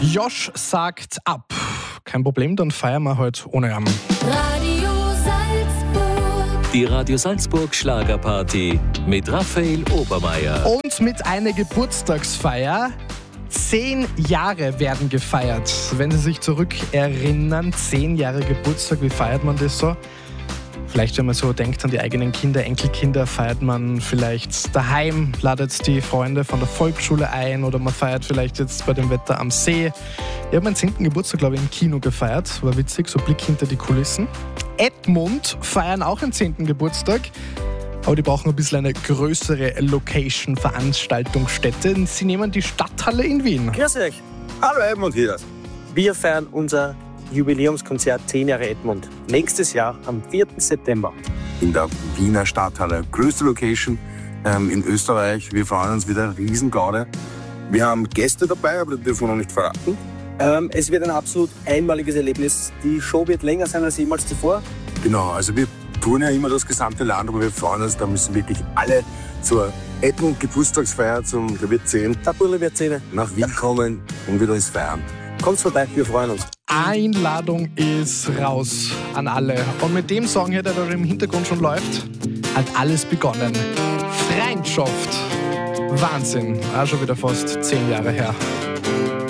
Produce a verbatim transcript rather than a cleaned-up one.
Josh sagt ab. Kein Problem, dann feiern wir heute ohne ihn. Radio Salzburg. Die Radio Salzburg Schlagerparty mit Raphael Obermeier. Und mit einer Geburtstagsfeier. Zehn Jahre werden gefeiert. Wenn Sie sich zurückerinnern, zehn Jahre Geburtstag, wie feiert man das so? Vielleicht, wenn man so denkt an die eigenen Kinder, Enkelkinder, feiert man vielleicht daheim, ladet die Freunde von der Volksschule ein oder man feiert vielleicht jetzt bei dem Wetter am See. Ich habe meinen zehnten Geburtstag, glaube ich, im Kino gefeiert. War witzig, so Blick hinter die Kulissen. Edmund feiern auch den zehnten Geburtstag. Aber die brauchen ein bisschen eine größere Location, Veranstaltungsstätte. Sie nehmen die Stadthalle in Wien. Grüß euch. Hallo Edmund hier. Wir feiern unser Jubiläumskonzert zehn Jahre Edmund. Nächstes Jahr am vierten September. In der Wiener Stadthalle. Größte Location ähm, in Österreich. Wir freuen uns wieder. Riesengaude. Wir haben Gäste dabei, aber das dürfen wir noch nicht verraten. Ähm, es wird ein absolut einmaliges Erlebnis. Die Show wird länger sein als jemals zuvor. Genau, also wir touren ja immer das gesamte Land, aber wir freuen uns, da müssen wirklich alle zur Edmund-Geburtstagsfeier zum, der wird zehn, Der Bulle wird zehn. nach Wien kommen und wieder ins Feiern. Kommt vorbei, wir freuen uns. Einladung ist raus an alle. Und mit dem Song hier, der da im Hintergrund schon läuft, hat alles begonnen. Freundschaft. Wahnsinn. Auch schon wieder fast zehn Jahre her.